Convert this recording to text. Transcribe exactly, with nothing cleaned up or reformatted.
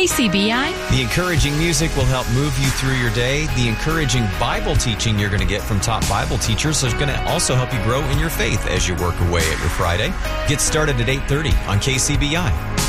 K C B I. The encouraging music will help move you through your day. The encouraging Bible teaching you're going to get from top Bible teachers is going to also help you grow in your faith as you work away at your Friday. Get started at eight thirty on K C B I.